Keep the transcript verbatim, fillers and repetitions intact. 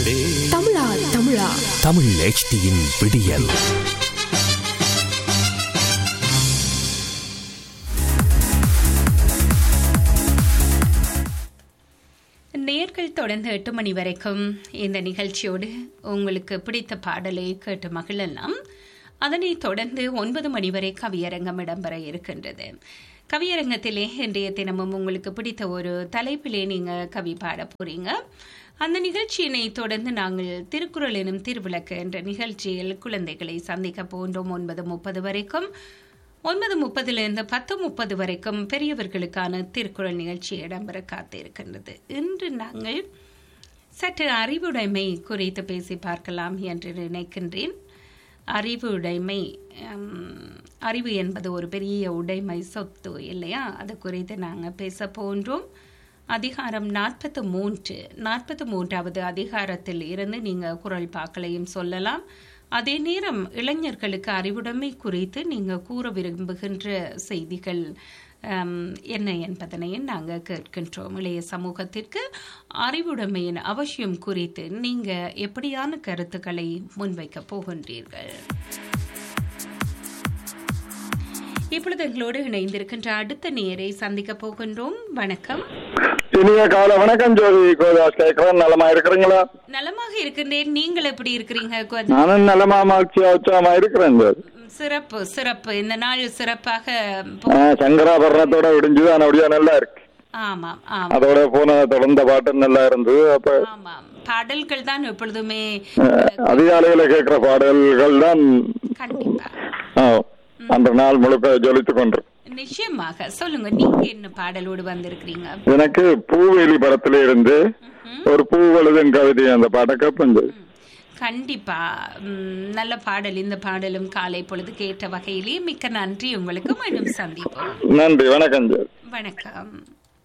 Tamizha Tamizha Tamil H டியின் விடியல். நேர்கள் தொடர்ந்து எட்டு மணி வரைக்கும் இந்த நிகழ்ச்சியோடு உங்களுக்கு பிடித்த பாடலை கேட்டு மகிழலாம். அதனைத் தொடர்ந்து ஒன்பது மணி வரை கவியரங்கம் இடம்பெற இருக்கின்றது. கவியரங்கத்திலே இன்றைய தினமும் உங்களுக்கு பிடித்த ஒரு தலைப்பிலே நீங்கள் கவி பாட போறீங்க. அந்த நிகழ்ச்சியினை தொடர்ந்து நாங்கள் திருக்குறள் எனும் திருவிளக்கு என்ற நிகழ்ச்சியில் குழந்தைகளை சந்திக்க போன்றோம். ஒன்பது முப்பது வரைக்கும் ஒன்பது முப்பதிலிருந்து பத்து முப்பது வரைக்கும் பெரியவர்களுக்கான திருக்குறள் நிகழ்ச்சி இடம்பெற காத்திருக்கின்றது. இன்று நாங்கள் சற்று அறிவுடைமை குறித்து பேசி பார்க்கலாம் என்று நினைக்கின்றேன். அறிவு உடைமை, அறிவு என்பது ஒரு பெரிய உடைமை, சொத்து இல்லையா? அது குறித்து நாங்கள் பேச போன்றோம். அதிகாரம் நாற்பத்து மூன்று நாற்பத்தி மூன்றாவது அதிகாரத்தில் இருந்து நீங்கள் குறள் பாக்களையும் சொல்லலாம். அதே நேரம் இளைஞர்களுக்கு அறிவுடைமை குறித்து நீங்கள் கூற விரும்புகின்ற செய்திகள் என்ன என்பதனையும் நாங்கள் கேட்கின்றோம். இளைய சமூகத்திற்கு அறிவுடைமையின் அவசியம் குறித்து நீங்கள் எப்படியான கருத்துக்களை முன்வைக்க போகின்றீர்கள்? இப்பொழுது எங்களோடு இணைந்திருக்கின்ற அடுத்த நேரை சந்திக்க போகின்றோம். வணக்கம். இனிய கால வணக்கம் ஜோதி. கோதாஸ் கேட்கிறேன். நலமா இருக்கிறீங்களா? நலமாக இருக்கின்றேன். நீங்கள் எப்படி இருக்கிறீங்க? நானும் நலமா உற்சாகமா இருக்கிறேன். சிறப்பு சிறப்பு. இந்த நாள் சிறப்பாக சங்கராபரணத்தோட விடிஞ்சுதான் அப்படியா நல்லா இருக்கு. ஆமாம் ஆமாம். அதோட போன தொடர்ந்த பாட்டு நல்லா இருந்தது. அப்ப ஆமாம், பாடல்கள் தான் எப்பொழுதுமே அதிகாலையில கேட்கிற பாடல்கள் தான் கண்டிப்பா அந்த நாள் முழுக்க ஜொலித்து கொண்டு. நிச்சயமாக சொல்லுங்க, நீங்க என்ன பாடலோடு வந்திருக்கிறீங்க? எனக்கு பூவேலி படத்தில இருந்து ஒரு பூவெழுதும் கவிதை அந்த பாட்டை கேட்பேன். கண்டிப்பா நல்ல பாடல். இந்த பாடலும் காலை பொழுது கேட்ட வகையிலே மிக்க நன்றி உங்களுக்கு. மீண்டும் சந்திப்போம். நன்றி. வணக்கம். வணக்கம்.